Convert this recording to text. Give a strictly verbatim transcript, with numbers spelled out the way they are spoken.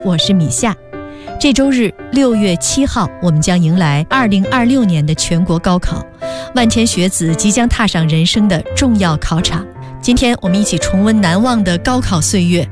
我是米夏。这周日六月七号，我们将迎来二零二六年的全国高考，万千学子即将踏上人生的重要考场。今天我们一起重温难忘的高考岁月，